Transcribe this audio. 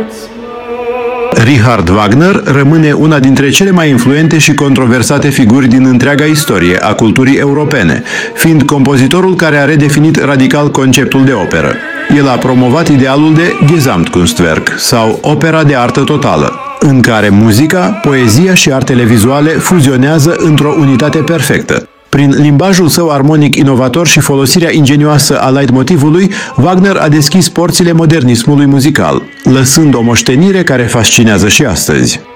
Richard Wagner rămâne una dintre cele mai influente și controversate figuri din întreaga istorie a culturii europene, fiind compozitorul care a redefinit radical conceptul de operă. El a promovat idealul de Gesamtkunstwerk, sau opera de artă totală, în care muzica, poezia și artele vizuale fuzionează într-o unitate perfectă. Prin limbajul său armonic inovator și folosirea ingenioasă a leitmotivului, Wagner a deschis porțile modernismului muzical, lăsând o moștenire care fascinează și astăzi.